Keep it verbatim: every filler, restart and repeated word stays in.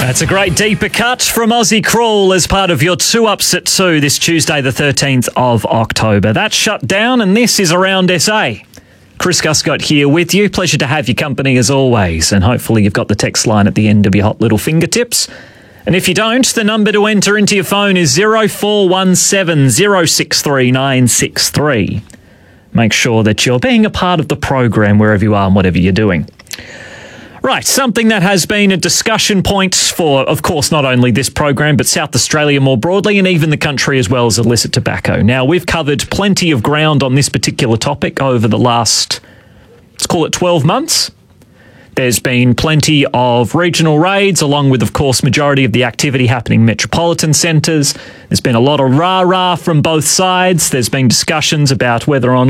That's a great deeper cut from Aussie Crawl as part of your two ups at two this Tuesday, the thirteenth of October. That's shut down, and this is Around S A. Chris Guscott here with you. Pleasure to have your company as always, and hopefully you've got the text line at the end of your hot little fingertips. And if you don't, the number to enter into your phone is zero four one seven zero six three nine six three. Make sure that you're being a part of the program wherever you are and whatever you're doing. Right, something that has been a discussion point for, of course, not only this program, but South Australia more broadly, and even the country as well as illicit tobacco. Now, we've covered plenty of ground on this particular topic over the last, let's call it twelve months. There's been plenty of regional raids, along with, of course, majority of the activity happening in metropolitan centres. There's been a lot of rah-rah from both sides. There's been discussions about whether or not